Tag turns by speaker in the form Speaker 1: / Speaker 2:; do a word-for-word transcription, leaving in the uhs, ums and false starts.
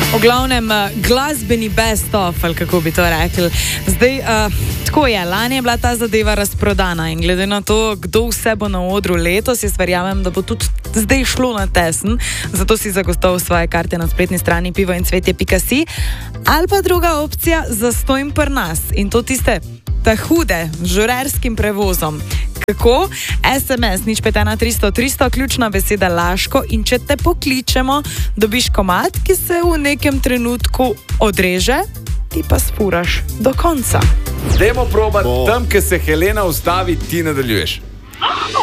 Speaker 1: V glavnem, glasbeni best-of, ali kako bi to rekli. Zdaj, uh, tako je, lani je bila ta zadeva razprodana in glede na to, kdo vse bo na odru letos, jaz verjamem, da bo tudi zdaj šlo na tesen, zato si zagotovo svoje karte na spletni strani pivo in cvetje pika si. Ali pa druga opcija, zastojim pri nas in to tiste ta hude, z žurerskim prevozom. Kako? es em es nič pet ena tristo tristo, ključna beseda Laško in če te pokličemo, dobiš komad, ki se v nekem trenutku odreže, ti pa spuraš do konca.
Speaker 2: Dajmo probati, tam, kjer se Helena ustavi, ti nadaljuješ.